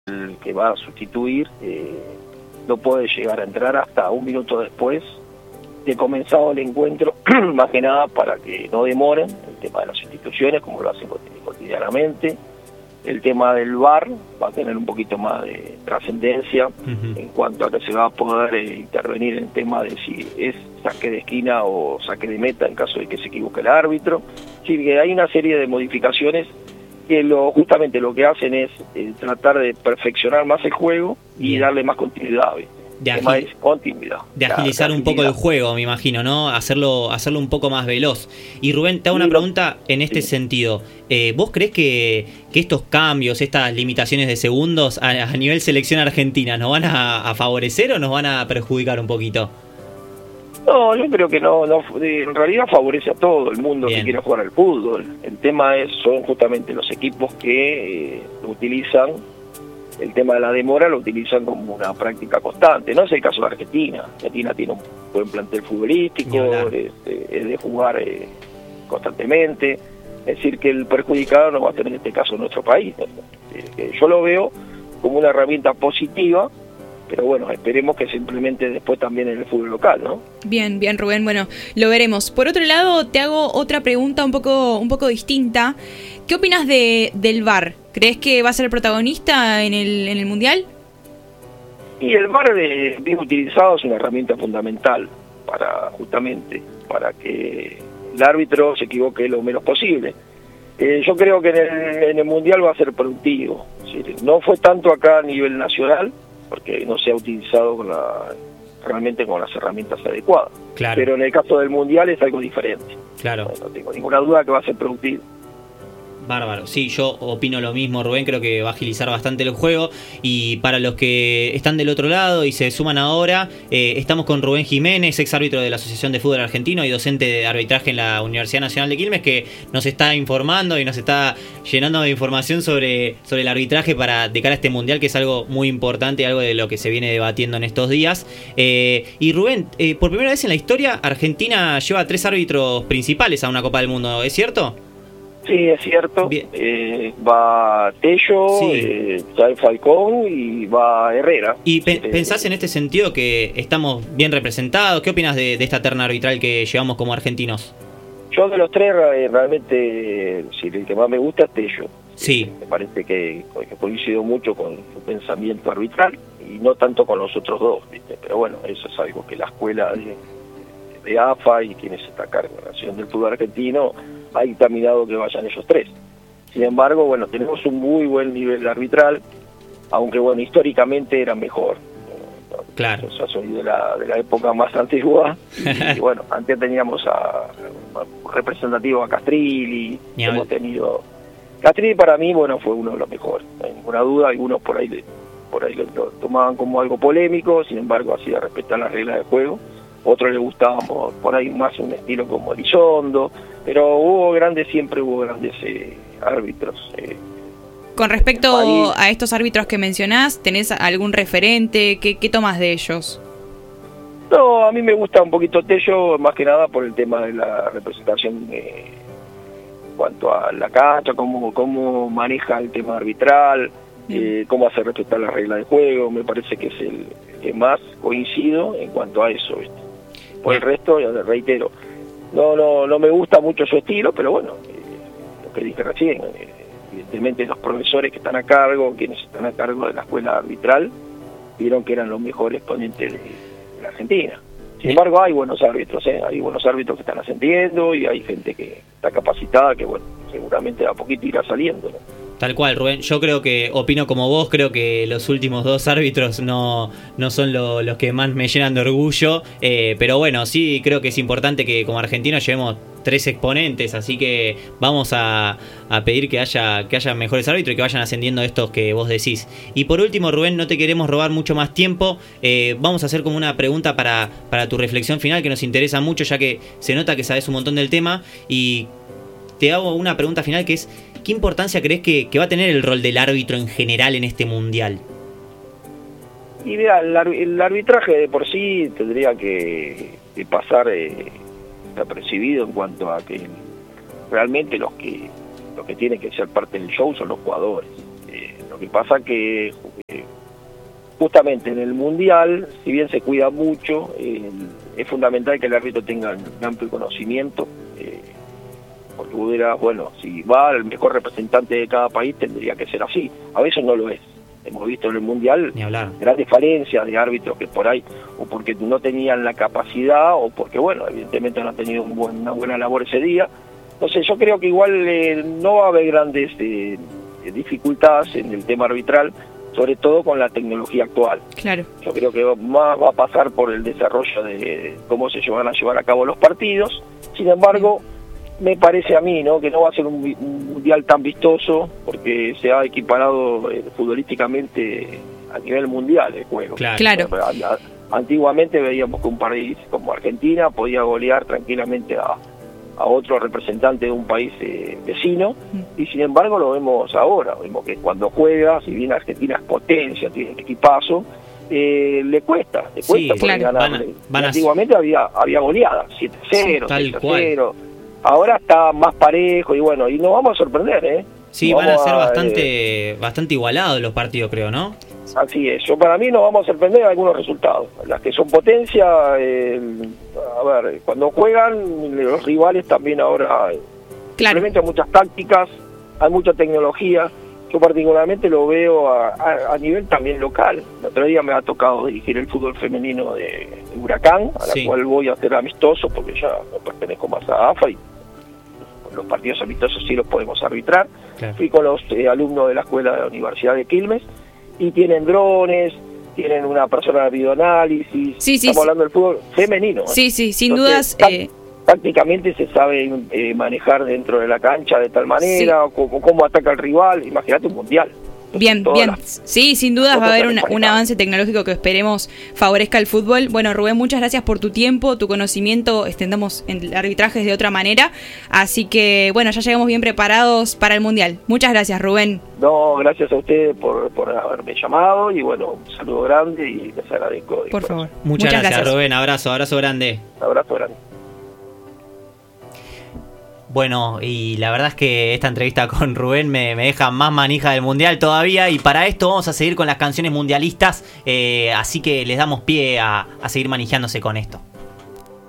el que va a sustituir no puede llegar a entrar hasta un minuto después de comenzado el encuentro, más que nada para que no demoren el tema de las instituciones, como lo hacen cotidianamente. El tema del VAR va a tener un poquito más de trascendencia en cuanto a que se va a poder intervenir en el tema de si es saque de esquina o saque de meta en caso de que se equivoque el árbitro. Sí, que hay una serie de modificaciones que justamente lo que hacen es tratar de perfeccionar más el juego y darle más continuidad. De agilizar un poco el juego, me imagino, ¿no? Hacerlo un poco más veloz. Y Rubén, te hago una pregunta en este sentido. ¿Vos crees que estos cambios, estas limitaciones de segundos a nivel selección argentina nos van a favorecer o nos van a perjudicar un poquito? No, yo creo que no, en realidad favorece a todo el mundo que quiere jugar al fútbol. El tema son justamente los equipos que lo utilizan. El tema de la demora lo utilizan como una práctica constante. No es el caso de Argentina. Argentina tiene un buen plantel futbolístico, es de jugar constantemente. Es decir, que el perjudicado no va a tener en este caso nuestro país. Yo lo veo como una herramienta positiva, pero bueno, esperemos que se implemente después también en el fútbol local, ¿no? Bien, Rubén, bueno, lo veremos. Por otro lado, te hago otra pregunta un poco distinta. ¿Qué opinas del VAR? ¿Crees que va a ser protagonista en el Mundial? Y el VAR bien utilizado es una herramienta fundamental justamente para que el árbitro se equivoque lo menos posible. Yo creo que en el Mundial va a ser productivo. ¿Sí? No fue tanto acá a nivel nacional, porque no se ha utilizado realmente con las herramientas adecuadas. Claro. Pero en el caso del Mundial es algo diferente. Claro. No tengo ninguna duda que va a ser productivo. Bárbaro, sí, yo opino lo mismo, Rubén, creo que va a agilizar bastante el juego. Y para los que están del otro lado y se suman ahora, estamos con Rubén Jiménez, ex árbitro de la Asociación de Fútbol Argentino y docente de arbitraje en la Universidad Nacional de Quilmes, que nos está informando y nos está llenando de información sobre el arbitraje de cara a este Mundial, que es algo muy importante, algo de lo que se viene debatiendo en estos días. Y Rubén, por primera vez en la historia, Argentina lleva 3 árbitros principales a una Copa del Mundo, ¿es cierto? Sí, es cierto. Va Tello, Jair Falcón y va Herrera. ¿Y pensás en este sentido que estamos bien representados? ¿Qué opinas de esta terna arbitral que llevamos como argentinos? Yo de los 3 realmente el que más me gusta es Tello. Sí. Me parece que coincido mucho con su pensamiento arbitral y no tanto con los otros 2, ¿viste? Pero bueno, eso es algo que la escuela de AFA y quienes está a cargo de la Nación del Fútbol Argentino ha dictaminado que vayan ellos 3. Sin embargo, bueno, tenemos un muy buen nivel arbitral, aunque bueno, históricamente era mejor. Claro. O sea, soy de la época más antigua y bueno, antes teníamos a representativo a Castrilli, hemos tenido... Castrilli para mí, bueno, fue uno de los mejores, no hay ninguna duda. Algunos por ahí lo tomaban como algo polémico, sin embargo hacía respetar las reglas del juego. Otros les gustaba por ahí más un estilo como Elizondo, pero siempre hubo grandes árbitros. Con respecto a estos árbitros que mencionás, ¿tenés algún referente? ¿Qué tomás de ellos? No, a mí me gusta un poquito Tello, más que nada por el tema de la representación en cuanto a la cancha, cómo maneja el tema arbitral, cómo hace respetar las reglas del juego. Me parece que es el que más coincido en cuanto a eso, ¿viste? Por el resto, ya reitero, no me gusta mucho su estilo, pero bueno, lo que dije recién, evidentemente los profesores que están a cargo, quienes están a cargo de la escuela arbitral, vieron que eran los mejores exponentes de la Argentina. Sin embargo, hay buenos árbitros, hay buenos árbitros que están ascendiendo y hay gente que está capacitada que, bueno, seguramente a poquito irá saliendo, ¿no? Tal cual, Rubén. Yo creo que opino como vos, creo que los últimos 2 árbitros no son los que más me llenan de orgullo, pero bueno, sí creo que es importante que como argentinos llevemos 3 exponentes, así que vamos a pedir que haya mejores árbitros y que vayan ascendiendo estos que vos decís. Y por último, Rubén, no te queremos robar mucho más tiempo, vamos a hacer como una pregunta para tu reflexión final que nos interesa mucho, ya que se nota que sabes un montón del tema, y te hago una pregunta final que es: ¿qué importancia crees que va a tener el rol del árbitro en general en este Mundial? Y mira, el arbitraje de por sí tendría que pasar desapercibido en cuanto a que realmente los que tienen que ser parte del show son los jugadores. Lo que pasa que justamente en el Mundial, si bien se cuida mucho, es fundamental que el árbitro tenga un amplio conocimiento, porque bueno, si va el mejor representante de cada país tendría que ser así. A veces no lo es. Hemos visto en el Mundial grandes falencias de árbitros que por ahí, o porque no tenían la capacidad, o porque, bueno, evidentemente no han tenido una buena labor ese día. Entonces yo creo que igual no va a haber grandes dificultades en el tema arbitral, sobre todo con la tecnología actual. Claro. Yo creo que más va a pasar por el desarrollo de cómo se van a llevar a cabo los partidos. Sin embargo, me parece a mí, ¿no?, que no va a ser un mundial tan vistoso, porque se ha equiparado futbolísticamente a nivel mundial el juego. Claro. Antiguamente veíamos que un país como Argentina podía golear tranquilamente a otro representante de un país vecino, y sin embargo lo vemos ahora. Vemos que cuando juega, si bien Argentina es potencia, tiene un equipazo, le cuesta ganar. Antiguamente había goleadas, 7-0, 6-0. Ahora está más parejo y bueno, y nos vamos a sorprender, Sí, van a ser bastante igualados los partidos, creo, ¿no? Así es. Para mí nos vamos a sorprender algunos resultados. Las que son potencia, a ver, cuando juegan los rivales también ahora implementan muchas tácticas, hay mucha tecnología. Yo particularmente lo veo a nivel también local. El otro día me ha tocado dirigir el fútbol femenino de Huracán, a la cual voy a ser amistoso porque ya no pertenezco más a AFA y los partidos amistosos sí los podemos arbitrar. Claro. Fui con los alumnos de la escuela de la Universidad de Quilmes y tienen drones, tienen una persona de videoanálisis. Estamos hablando del fútbol femenino. Sí, sin dudas. Tácticamente se sabe manejar dentro de la cancha de tal manera, cómo ataca el rival. Imagínate un mundial. Bien. Sí, sin dudas va a haber un avance tecnológico que esperemos favorezca el fútbol. Bueno, Rubén, muchas gracias por tu tiempo, tu conocimiento. Extendamos en arbitrajes de otra manera. Así que, bueno, ya llegamos bien preparados para el Mundial. Muchas gracias, Rubén. No, gracias a ustedes por haberme llamado y, bueno, un saludo grande y les agradezco. Por favor. Muchas gracias, Rubén. Abrazo grande. Abrazo grande. Bueno, y la verdad es que esta entrevista con Rubén me deja más manija del Mundial todavía, y para esto vamos a seguir con las canciones mundialistas, así que les damos pie a seguir manijándose con esto.